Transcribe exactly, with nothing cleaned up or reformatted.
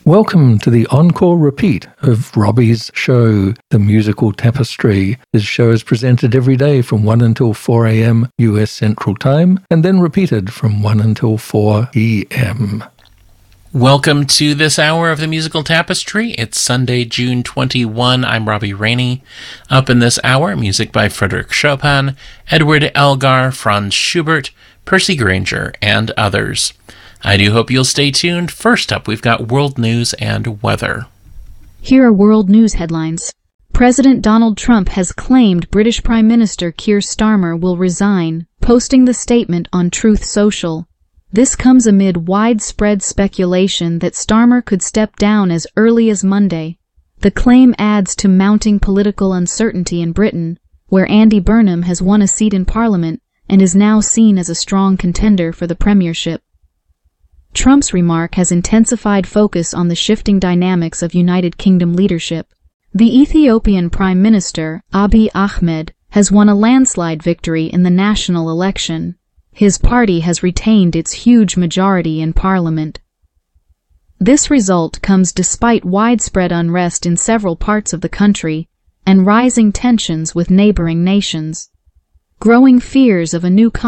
Welcome to the encore repeat of Robbie's show, The Musical Tapestry. This show is presented every day from one until four a.m. U S Central Time, and then repeated from one until four p.m. Welcome to this hour of The Musical Tapestry. It's Sunday, June twenty-first. I'm Robbie Rainey. Up in this hour, music by Frédéric Chopin, Edward Elgar, Franz Schubert, Percy Grainger, and others. I do hope you'll stay tuned. First up, we've got world news and weather. Here are world news headlines. President Donald Trump has claimed British Prime Minister Keir Starmer will resign, posting the statement on Truth Social. This comes amid widespread speculation that Starmer could step down as early as Monday. The claim adds to mounting political uncertainty in Britain, where Andy Burnham has won a seat in Parliament and is now seen as a strong contender for the premiership. Trump's remark has intensified focus on the shifting dynamics of United Kingdom leadership. The Ethiopian Prime Minister, Abiy Ahmed, has won a landslide victory in the national election. His party has retained its huge majority in Parliament. This result comes despite widespread unrest in several parts of the country and rising tensions with neighboring nations. Growing fears of a new